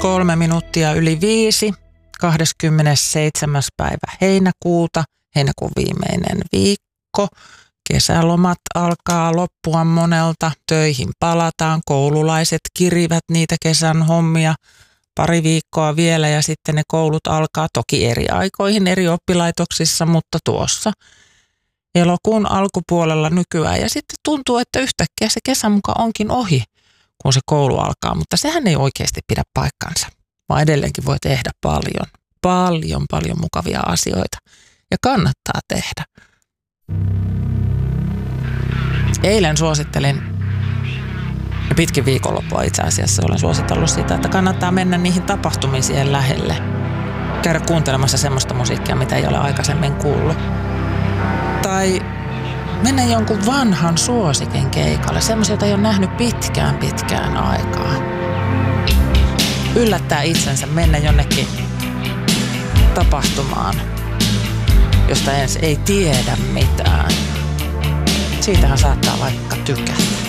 5:03, 27. päivä heinäkuuta, heinäkuun viimeinen viikko. Kesälomat alkaa loppua monelta, töihin palataan, koululaiset kirivät niitä kesän hommia. Pari viikkoa vielä ja sitten ne koulut alkaa toki eri aikoihin eri oppilaitoksissa, mutta tuossa elokuun alkupuolella nykyään. Ja sitten tuntuu, että yhtäkkiä se kesä muka onkin ohi, kun se koulu alkaa, mutta sehän ei oikeasti pidä paikkansa, vaan edelleenkin voi tehdä paljon mukavia asioita ja kannattaa tehdä. Eilen suosittelin, ja pitkin viikonloppua itse asiassa olen suositellut sitä, että kannattaa mennä niihin tapahtumiin siihen lähelle. Käydä kuuntelemassa semmoista musiikkia, mitä ei ole aikaisemmin kuullut. Tai mennä jonkun vanhan suosikin keikalle, semmoisia, joita ei ole nähnyt pitkään aikaa. Yllättää itsensä, mennä jonnekin tapahtumaan, josta ensin ei tiedä mitään. Siitähän saattaa vaikka tykätä.